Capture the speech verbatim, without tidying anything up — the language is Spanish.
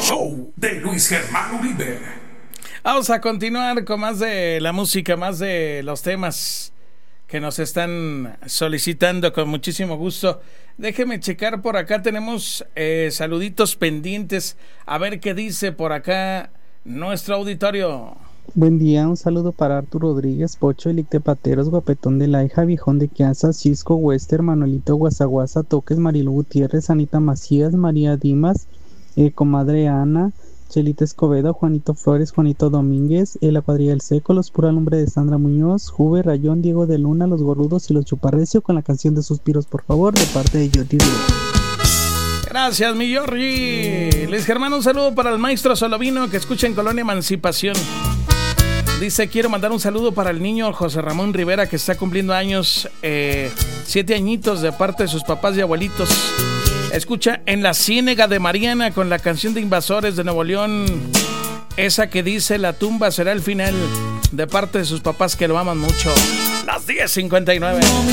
show de Luis Germán Uribe. Vamos a continuar con más de la música, más de los temas que nos están solicitando con muchísimo gusto. Déjeme checar por acá, tenemos eh, saluditos pendientes. A ver qué dice por acá nuestro auditorio. Buen día, un saludo para Arturo Rodríguez, Pocho, Elicte Pateros, Guapetón de Laija, Viejón de Quianza, Cisco, Wester, Manuelito, Guasaguasa, Toques, Marilu Gutiérrez, Anita Macías, María Dimas, eh, Comadre Ana, Chelita Escobedo, Juanito Flores, Juanito Domínguez, eh, La Cuadrilla del Seco, Los Pura Lumbre de Sandra Muñoz, Juve, Rayón, Diego de Luna, Los Gorrudos y Los Chuparrecio con la canción de Suspiros, por favor, de parte de Jordi Rivera. Gracias, mi Jordi. Luis Germán, un saludo para el maestro Solovino que escucha en Colonia Emancipación. Dice, quiero mandar un saludo para el niño José Ramón Rivera que está cumpliendo años, eh, siete añitos de parte de sus papás y abuelitos. Escucha en la Ciénega de Mariana con la canción de Invasores de Nuevo León. Esa que dice, la tumba será el final, de parte de sus papás que lo aman mucho. Las diez cincuenta y nueve.